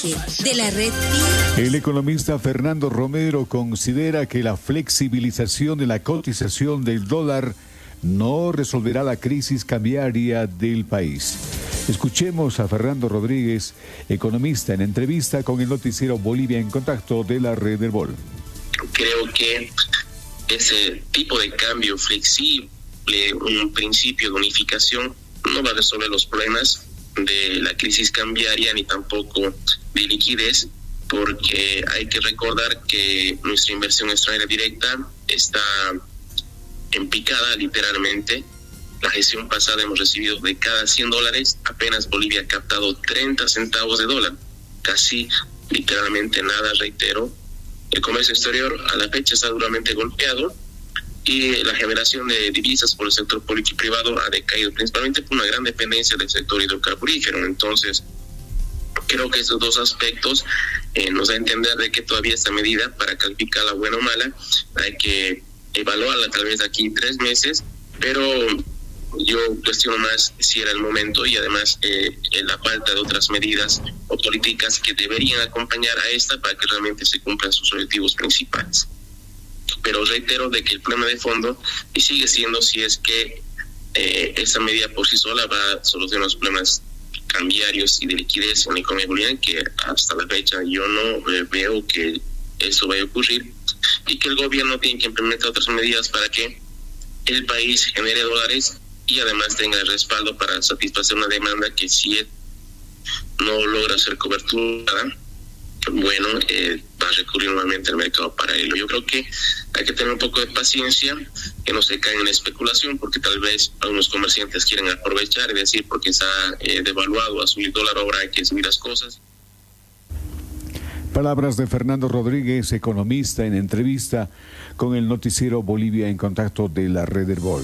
de la red. El economista Fernando Romero considera que la flexibilización de la cotización del dólar no resolverá la crisis cambiaria del país. Escuchemos a Fernando Rodríguez, economista, en entrevista con el noticiero Bolivia en Contacto de la Red del Bol. Creo que ese tipo de cambio flexible, un principio de unificación, no va a resolver los problemas de la crisis cambiaria ni tampoco de liquidez, porque hay que recordar que nuestra inversión extranjera directa está en picada literalmente. La gestión pasada hemos recibido de cada $100, apenas Bolivia ha captado 30 centavos de dólar, casi literalmente nada, reitero. El comercio exterior a la fecha está duramente golpeado y la generación de divisas por el sector público y privado ha decaído, principalmente por una gran dependencia del sector hidrocarburífero. Entonces, creo que esos dos aspectos nos da a entender de que todavía esta medida, para calificarla buena o mala, hay que evaluarla tal vez de aquí 3 meses, pero yo cuestiono más si era el momento y además la falta de otras medidas o políticas que deberían acompañar a esta para que realmente se cumplan sus objetivos principales. Pero reitero de que el problema de fondo y sigue siendo si es que esta medida por sí sola va a solucionar los problemas cambiarios y de liquidez en la economía boliviana, que hasta la fecha yo no veo que eso vaya a ocurrir, y que el gobierno tiene que implementar otras medidas para que el país genere dólares y además tenga el respaldo para satisfacer una demanda que si no logra ser cobertura, bueno, va a recurrir nuevamente al mercado paralelo. Yo creo que hay que tener un poco de paciencia, que no se caigan en la especulación, porque tal vez algunos comerciantes quieren aprovechar y decir porque se ha devaluado a subir el dólar, ahora hay que subir las cosas. Palabras de Fernando Rodríguez, economista, en entrevista con el noticiero Bolivia en Contacto de la Red del Bol.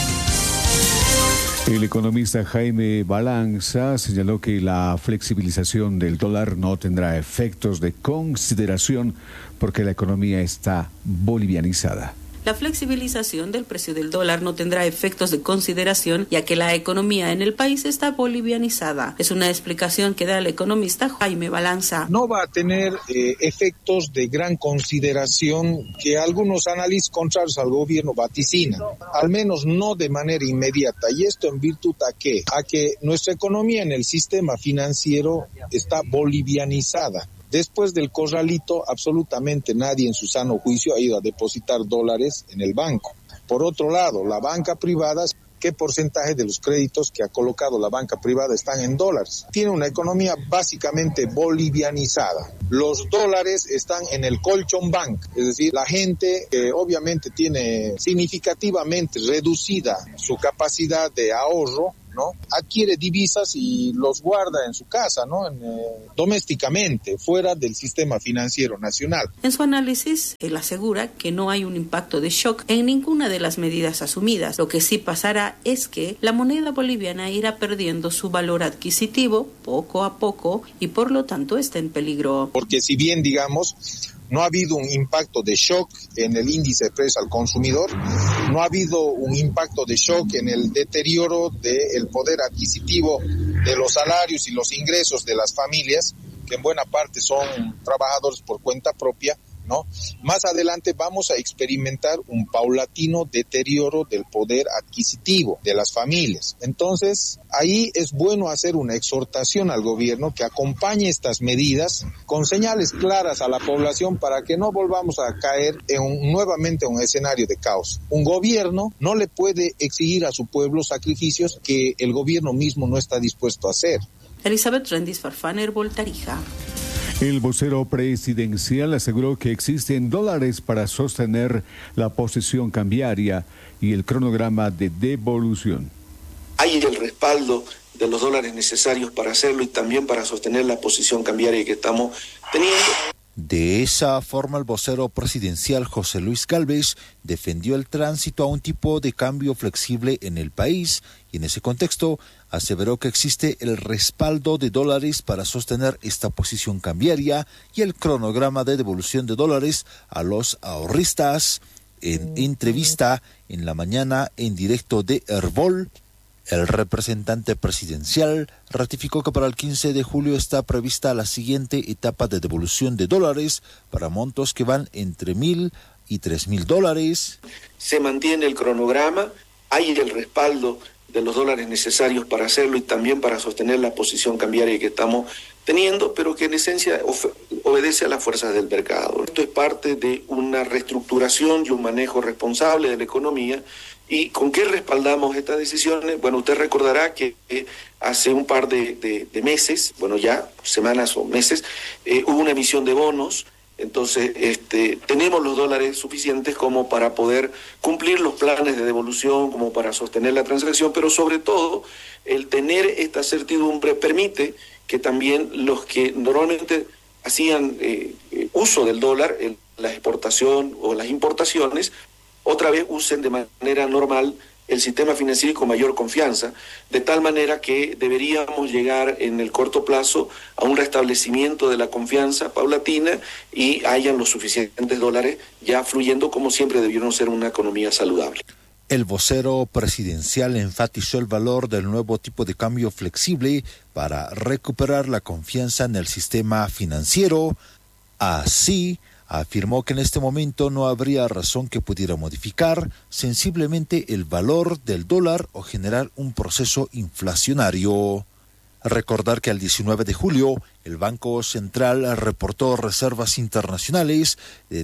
El economista Jaime Balanza señaló que la flexibilización del dólar no tendrá efectos de consideración porque la economía está bolivianizada. La flexibilización del precio del dólar no tendrá efectos de consideración, ya que la economía en el país está bolivianizada. Es una explicación que da el economista Jaime Balanza. No va a tener efectos de gran consideración que algunos análisis contrarios al gobierno vaticinan, al menos no de manera inmediata. ¿Y esto en virtud a qué? A que nuestra economía en el sistema financiero está bolivianizada. Después del corralito, absolutamente nadie en su sano juicio ha ido a depositar dólares en el banco. Por otro lado, la banca privada, ¿qué porcentaje de los créditos que ha colocado la banca privada están en dólares? Tiene una economía básicamente bolivianizada. Los dólares están en el colchón bank, es decir, la gente que obviamente tiene significativamente reducida su capacidad de ahorro, ¿no? Adquiere divisas y los guarda en su casa, ¿no? Domésticamente, fuera del sistema financiero nacional. En su análisis, él asegura que no hay un impacto de shock en ninguna de las medidas asumidas. Lo que sí pasará es que la moneda boliviana irá perdiendo su valor adquisitivo poco a poco y por lo tanto está en peligro. Porque si bien, digamos, no ha habido un impacto de shock en el índice de precios al consumidor, no ha habido un impacto de shock en el deterioro del poder adquisitivo de los salarios y los ingresos de las familias, que en buena parte son trabajadores por cuenta propia, ¿no? Más adelante vamos a experimentar un paulatino deterioro del poder adquisitivo de las familias. Entonces, ahí es bueno hacer una exhortación al gobierno que acompañe estas medidas con señales claras a la población para que no volvamos a caer nuevamente en un escenario de caos. Un gobierno no le puede exigir a su pueblo sacrificios que el gobierno mismo no está dispuesto a hacer. Elizabeth Rendis Farfán, Herbol, Tarija. El vocero presidencial aseguró que existen dólares para sostener la posición cambiaria y el cronograma de devolución. Hay el respaldo de los dólares necesarios para hacerlo y también para sostener la posición cambiaria que estamos teniendo. De esa forma, el vocero presidencial José Luis Gálvez defendió el tránsito a un tipo de cambio flexible en el país y en ese contexto aseveró que existe el respaldo de dólares para sostener esta posición cambiaria y el cronograma de devolución de dólares a los ahorristas. En entrevista en la mañana en directo de Herbol, El representante presidencial ratificó que para el 15 de julio está prevista la siguiente etapa de devolución de dólares para montos que van entre $1,000 y $3,000. Se mantiene el cronograma, hay el respaldo de los dólares necesarios para hacerlo y también para sostener la posición cambiaria que estamos teniendo, pero que en esencia obedece a las fuerzas del mercado. Esto es parte de una reestructuración y un manejo responsable de la economía. ¿Y con qué respaldamos estas decisiones? Bueno, usted recordará que hace un par de meses, bueno ya semanas o meses, hubo una emisión de bonos. Entonces, tenemos los dólares suficientes como para poder cumplir los planes de devolución, como para sostener la transacción, pero sobre todo, el tener esta certidumbre permite que también los que normalmente hacían uso del dólar en la exportación o las importaciones, otra vez usen de manera normal el sistema financiero y con mayor confianza, de tal manera que deberíamos llegar en el corto plazo a un restablecimiento de la confianza paulatina y hayan los suficientes dólares ya fluyendo como siempre debieron ser una economía saludable. El vocero presidencial enfatizó el valor del nuevo tipo de cambio flexible para recuperar la confianza en el sistema financiero. Así, afirmó que en este momento no habría razón que pudiera modificar sensiblemente el valor del dólar o generar un proceso inflacionario. Recordar que el 19 de julio el Banco Central reportó reservas internacionales de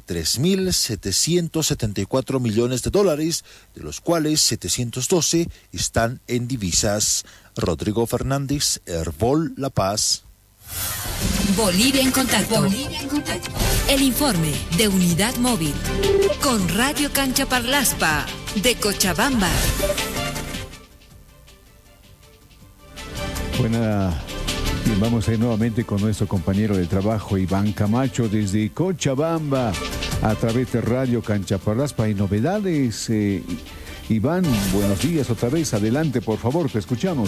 $3,774 millones, de los cuales 712 están en divisas. Rodrigo Fernández, Herbol La Paz. Bolivia en contacto. El informe de Unidad Móvil con Radio Cancha Parlaspa de Cochabamba. Bien, vamos a ir nuevamente con nuestro compañero de trabajo Iván Camacho desde Cochabamba a través de Radio Cancha Parlaspa. Hay novedades. Iván, buenos días otra vez. Adelante, por favor, te escuchamos.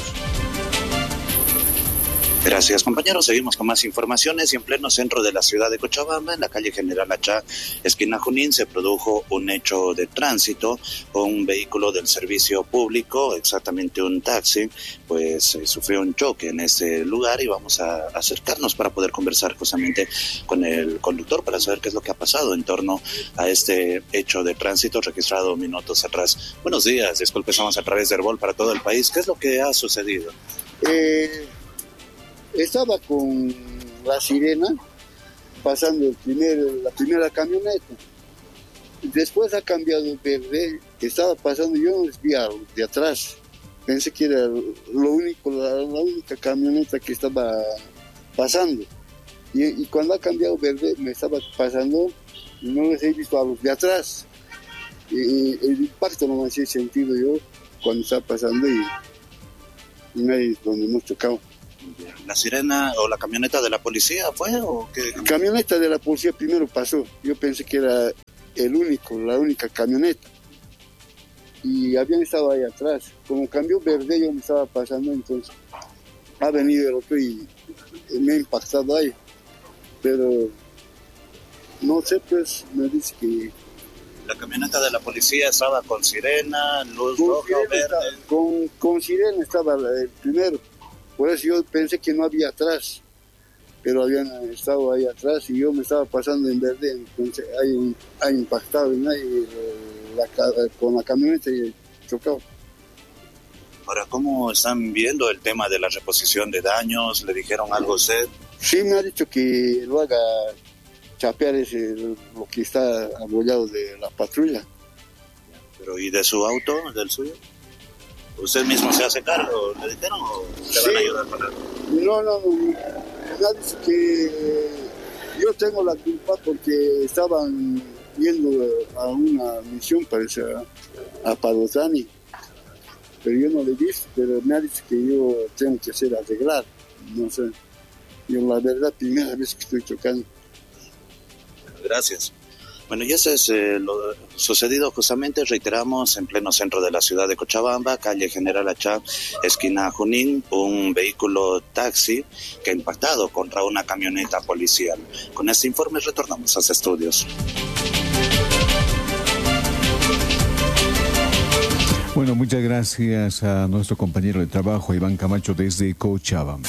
Gracias, compañeros. Seguimos con más informaciones y en pleno centro de la ciudad de Cochabamba, en la calle General Achá, esquina Junín, se produjo un hecho de tránsito. Un vehículo del servicio público, exactamente un taxi, pues sufrió un choque en ese lugar y vamos a acercarnos para poder conversar justamente con el conductor para saber qué es lo que ha pasado en torno a este hecho de tránsito registrado minutos atrás. Buenos días, disculpe, estamos a través de Herbol para todo el país. ¿Qué es lo que ha sucedido? Estaba con la sirena pasando la primera camioneta. Después ha cambiado verde, estaba pasando, yo no les vi de atrás. Pensé que era la única camioneta que estaba pasando. Y cuando ha cambiado verde, me estaba pasando, no les he visto a los de atrás. El impacto no me hacía sentido yo cuando estaba pasando y nadie es donde hemos chocado. ¿La sirena o la camioneta de la policía fue o qué? La camioneta de la policía primero pasó. Yo pensé que era la única camioneta. Y habían estado ahí atrás. Como cambió verde, yo me estaba pasando, entonces ha venido el otro y me ha impactado ahí. Pero no sé, pues me dice que... ¿La camioneta de la policía estaba con sirena, luz roja o verde? Con sirena estaba el primero. Por eso yo pensé que no había atrás, pero habían estado ahí atrás y yo me estaba pasando en verde, entonces ha impactado en ahí con la camioneta y chocado. Ahora, ¿cómo están viendo el tema de la reposición de daños? ¿Le dijeron algo a usted? Sí, me ha dicho que lo haga chapear lo que está abollado de la patrulla. ¿Pero y de su auto, del suyo? ¿Usted mismo se hace cargo? ¿Le dijeron o le van a ayudar con algo? No. Me ha dicho que yo tengo la culpa porque estaban yendo a una misión, parece, a Padotani. Pero yo no le dije, pero me ha dicho que yo tengo que hacer arreglar. No sé. Yo la verdad, primera vez que estoy chocando. Gracias. Bueno, y eso es lo sucedido justamente, reiteramos, en pleno centro de la ciudad de Cochabamba, calle General Achá, esquina Junín, un vehículo taxi que ha impactado contra una camioneta policial. Con este informe retornamos a los estudios. Bueno, muchas gracias a nuestro compañero de trabajo, Iván Camacho, desde Cochabamba.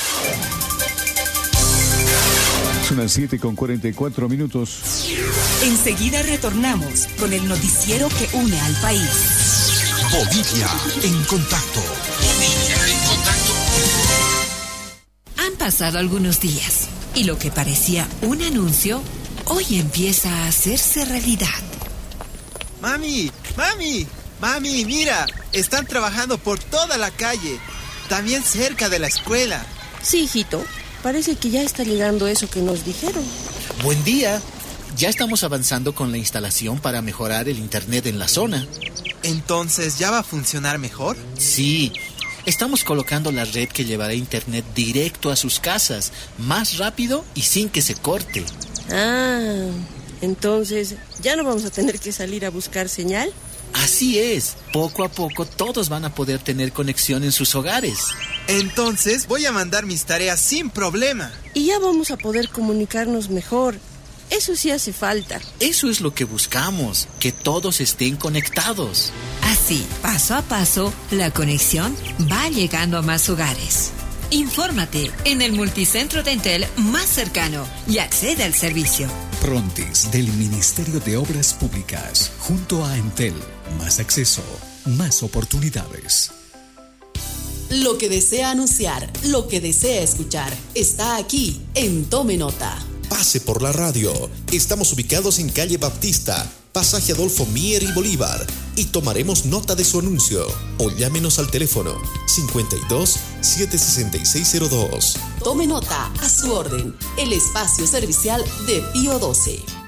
Son las 7:44. Enseguida retornamos con el noticiero que une al país. Bolivia en contacto. Han pasado algunos días y lo que parecía un anuncio hoy empieza a hacerse realidad. ¡Mami! Mira, están trabajando por toda la calle, también cerca de la escuela. Sí, hijito, parece que ya está llegando eso que nos dijeron. Buen día, ya estamos avanzando con la instalación para mejorar el internet en la zona. ¿Entonces ya va a funcionar mejor? Sí, estamos colocando la red que llevará internet directo a sus casas, más rápido y sin que se corte. Ah, entonces, ¿ya no vamos a tener que salir a buscar señal? Así es, poco a poco todos van a poder tener conexión en sus hogares. Entonces voy a mandar mis tareas sin problema. Y ya vamos a poder comunicarnos mejor. Eso sí hace falta. Eso es lo que buscamos, que todos estén conectados. Así, paso a paso, la conexión va llegando a más hogares. Infórmate en el multicentro de Entel más cercano y accede al servicio. Prontis del Ministerio de Obras Públicas, junto a Entel. Más acceso, más oportunidades. Lo que desea anunciar, lo que desea escuchar, está aquí en Tome Nota. Pase por la radio. Estamos ubicados en calle Baptista, pasaje Adolfo Mier y Bolívar, y tomaremos nota de su anuncio. O llámenos al teléfono 52 76602. Tome Nota, a su orden, el espacio servicial de Pío 12.